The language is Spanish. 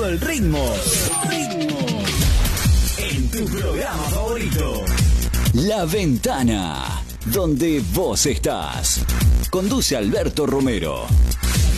el ritmo. En tu programa favorito. La Ventana, donde vos estás. Conduce Alberto Romero.